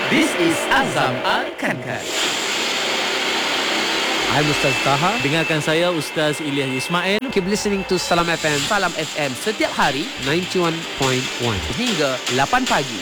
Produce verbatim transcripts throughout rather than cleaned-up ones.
This is Azam Al-Kankan. I'm Ustaz Taha. Dengarkan saya Ustaz Ilyas Ismail. Keep listening to Salam F M. Salam F M setiap hari ninety-one point one hingga lapan pagi.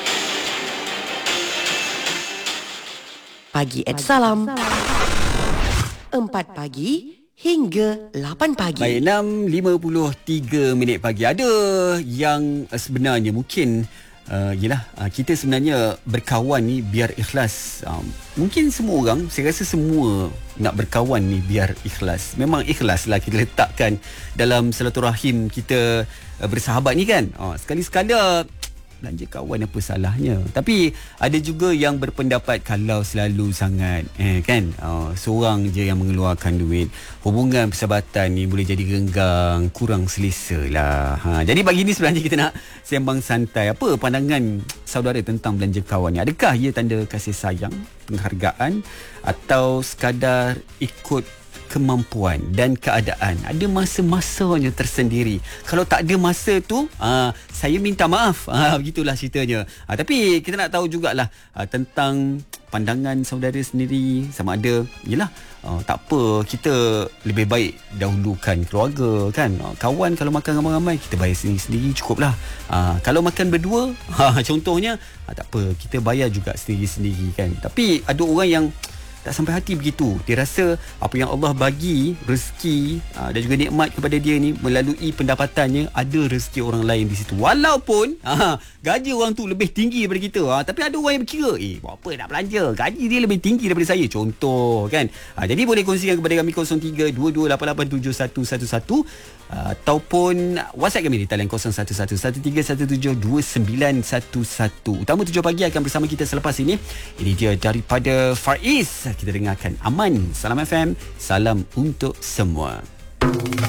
Pagi at Salam. Empat pagi hingga lapan pagi. Baik, enam lima puluh tiga minit pagi. Ada yang sebenarnya mungkin uh, yelah, uh, kita sebenarnya berkawan ni biar ikhlas. Um, mungkin semua orang, saya rasa semua nak berkawan ni biar ikhlas. Memang ikhlas lah kita letakkan dalam silaturahim kita uh, bersahabat ni kan. Uh, sekali-sekala belanja kawan apa salahnya. Tapi ada juga yang berpendapat kalau selalu sangat eh kan uh, seorang je yang mengeluarkan duit, hubungan persahabatan ni boleh jadi renggang, kurang selesa lah. Ha, jadi pagi ni sebenarnya kita nak sembang santai. Apa pandangan saudara tentang belanja kawan ni? Adakah ia tanda kasih sayang, penghargaan, atau sekadar ikut kemampuan dan keadaan? Ada masa-masanya tersendiri. Kalau tak ada masa tu, aa, saya minta maaf. Aa, begitulah ceritanya. Aa, tapi kita nak tahu jugalah aa, tentang pandangan saudara sendiri. Sama ada, yelah, aa, tak apa, kita lebih baik dahulukan keluarga kan. Aa, kawan kalau makan ramai-ramai, kita bayar sendiri-sendiri cukuplah. Aa, kalau makan berdua, aa, contohnya, aa, tak apa, kita bayar juga sendiri-sendiri kan. Tapi ada orang yang tak sampai hati begitu. Dia rasa apa yang Allah bagi, rezeki aa, dan juga nikmat kepada dia ni, melalui pendapatannya, ada rezeki orang lain di situ. Walaupun aa, gaji orang tu lebih tinggi daripada kita, aa, tapi ada orang yang berkira, eh buat apa nak belanja, gaji dia lebih tinggi daripada saya, contoh kan. Aa, jadi boleh kongsikan kepada kami kosong tiga dua dua lapan lapan tujuh satu satu satu ataupun WhatsApp kami di talian kosong satu satu satu tiga satu tujuh dua sembilan satu satu. Utama tujuh pagi akan bersama kita selepas ini. Ini dia daripada Fariz. Kita dengarkan Aman. Salam F M, salam untuk semua.